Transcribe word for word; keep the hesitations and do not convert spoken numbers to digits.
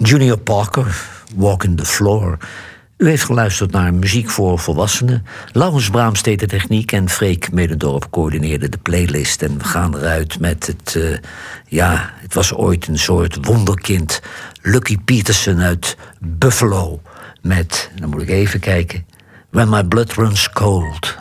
Junior Parker, Walking the Floor. U heeft geluisterd naar muziek voor volwassenen. Laurens Braams deed de techniek en Freek Medendorp coördineerde de playlist. En we gaan eruit met het, uh, ja, het was ooit een soort wonderkind. Lucky Peterson uit Buffalo. Met, dan moet ik even kijken, When My Blood Runs Cold.